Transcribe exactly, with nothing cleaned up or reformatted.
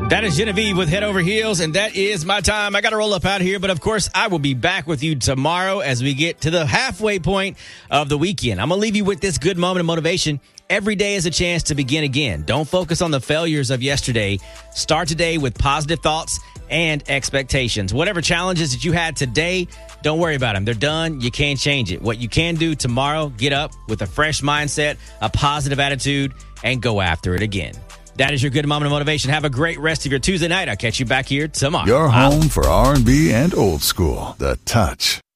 That is Genevieve with Head Over Heels, and that is my time. I got to roll up out of here, but of course, I will be back with you tomorrow as we get to the halfway point of the weekend. I'm going to leave you with this good moment of motivation. Every day is a chance to begin again. Don't focus on the failures of yesterday. Start today with positive thoughts and expectations. Whatever challenges that you had today, don't worry about them. They're done. You can't change it. What you can do tomorrow, get up with a fresh mindset, a positive attitude, and go after it again. That is your good moment of motivation. Have a great rest of your Tuesday night. I'll catch you back here tomorrow. Your home for R and B and old school. The Touch.